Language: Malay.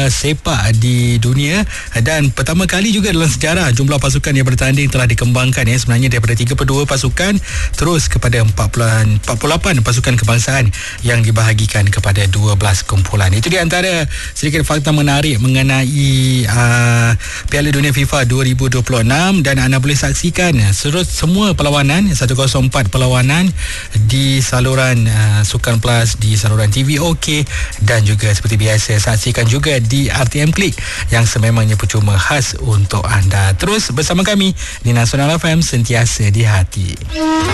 sepak di dunia, dan pertama kali juga dalam sejarah jumlah pasukan yang bertanding telah dikembangkan sebenarnya daripada 32 pasukan terus kepada 48 pasukan kebangsaan yang dibahagikan kepada 12 kumpulan. Itu di antara sedikit fakta menarik mengenai Piala Dunia FIFA 2026, dan anda boleh saksikan semua perlawanan 104 perlawanan di saluran Sukan Plus, di saluran TV OK, dan juga seperti biasa saksikan juga di RTM Klik yang sememangnya percuma khas untuk anda. Terus bersama kami di Nasional FM, sentiasa di hati.